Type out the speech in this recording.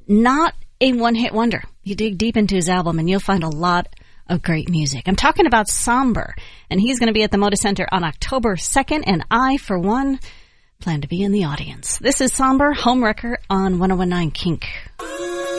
not a one-hit wonder. You dig deep into his album and you'll find a lot of great music. I'm talking about Somber, and he's going to be at the Moda Center on October 2nd, and I, for one, plan to be in the audience. This is Somber, Homewrecker on 101.9 Kink.